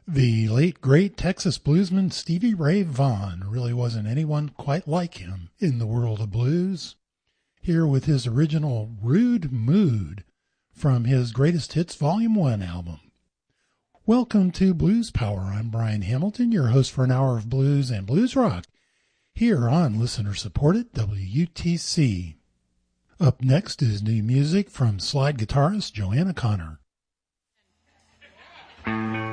The late great Texas bluesman Stevie Ray Vaughan really wasn't anyone quite like him in the world of blues. Here with his original Rude Mood from his Greatest Hits Volume 1 album. Welcome to Blues Power. I'm Brian Hamilton, your host for an hour of blues and blues rock here on listener-supported WUTC. Up next is new music from slide guitarist Joanna Connor.